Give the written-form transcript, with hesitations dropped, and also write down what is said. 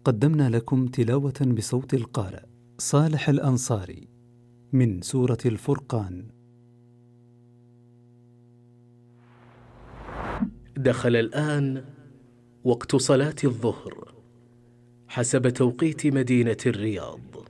قدمنا لكم تلاوة بصوت القارئ صالح الأنصاري من سورة الفرقان. دخل الآن وقت صلاة الظهر حسب توقيت مدينة الرياض.